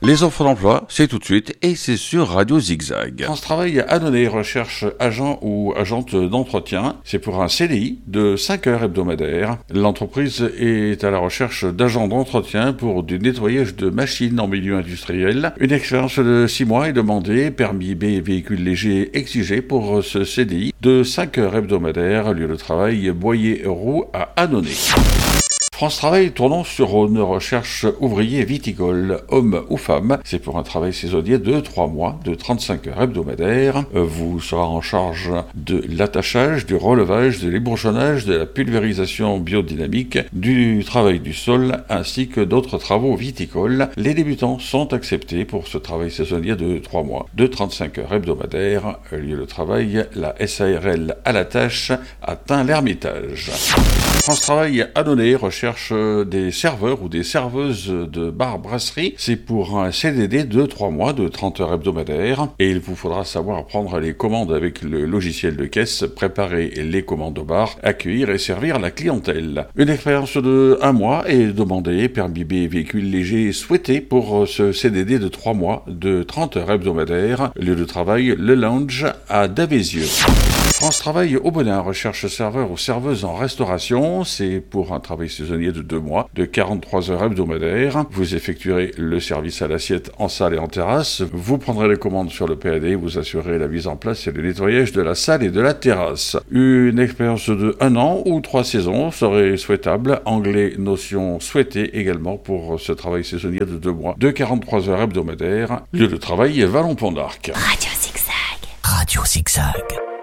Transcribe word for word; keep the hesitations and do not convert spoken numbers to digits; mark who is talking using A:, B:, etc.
A: Les offres d'emploi, c'est tout de suite et c'est sur Radio Zigzag. France Travail a donné recherche agent ou agente d'entretien. C'est pour un C D I de cinq heures hebdomadaires. L'entreprise est à la recherche d'agents d'entretien pour du nettoyage de machines en milieu industriel. Une expérience de six mois est demandée, permis B et véhicule léger exigé pour ce C D I de cinq heures hebdomadaires. Lieu de travail Boyer-Roux à Annonay. France Travail, tournons sur une recherche ouvrier viticole, homme ou femme. C'est pour un travail saisonnier de trois mois, de trente-cinq heures hebdomadaires. Vous serez en charge de l'attachage, du relevage, de l'ébourgeonnage, de la pulvérisation biodynamique, du travail du sol, ainsi que d'autres travaux viticoles. Les débutants sont acceptés pour ce travail saisonnier de trois mois, de trente-cinq heures hebdomadaires. Lieu de travail, la S A R L à la tâche, à Tain-l'Hermitage. France Travail Annonay recherche des serveurs ou des serveuses de bar-brasserie. C'est pour un C D D de trois mois de trente heures hebdomadaires et il vous faudra savoir prendre les commandes avec le logiciel de caisse, préparer les commandes au bar, accueillir et servir la clientèle. Une expérience de un mois est demandée, permis B et véhicule léger souhaité pour ce C D D de trois mois de trente heures hebdomadaires. Lieu de travail, le lounge à Davézieux. France Travail Aubenas recherche serveur ou serveuse en restauration. C'est pour un travail saisonnier de deux mois, de quarante-trois heures hebdomadaires. Vous effectuerez le service à l'assiette en salle et en terrasse. Vous prendrez les commandes sur le P A D. Vous assurerez la mise en place et le nettoyage de la salle et de la terrasse. Une expérience de un an ou trois saisons serait souhaitable. Anglais notion souhaitée également pour ce travail saisonnier de deux mois, de quarante-trois heures hebdomadaires. Lieu de travail Vallon-Pont d'Arc.
B: Radio Zigzag. Radio Zigzag.